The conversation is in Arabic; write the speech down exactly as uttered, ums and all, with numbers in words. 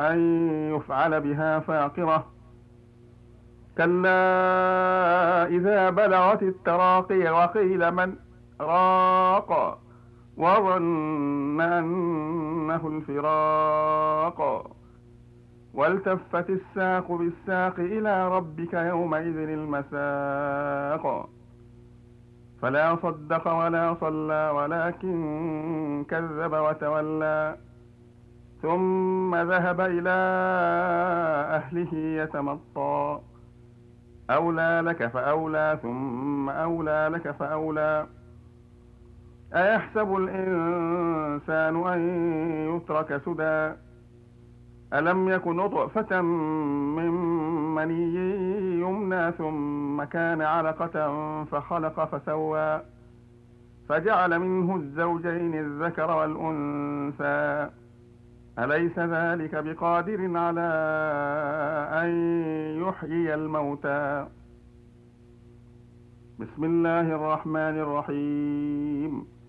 أن يفعل بها فاقرة كلا إذا بلغت التراقي وقيل من راق وظن أنه الفراق والتفت الساق بالساق إلى ربك يومئذ المساق فلا صدق ولا صلى ولكن كذب وتولى ثم ذهب إلى أهله يتمطى أولى لك فأولى ثم أولى لك فأولى أيحسب الإنسان أن يترك سدى ألم يك نطفة من مني يمنى ثم كان علقة فخلق فسوى فجعل منه الزوجين الذكر والأنثى أليس ذلك بقادر على أن يحيي الموتى بسم الله الرحمن الرحيم